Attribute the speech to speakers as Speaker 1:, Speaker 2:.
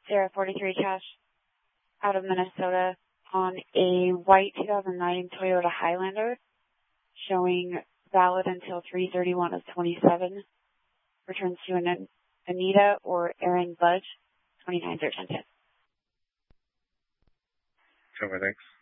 Speaker 1: Sarah 43 cash out of Minnesota on a white 2009 Toyota Highlander showing valid until 3/31 of 27. Returns to an Anita or Aaron Budge, 29 1310.
Speaker 2: Cover, thanks.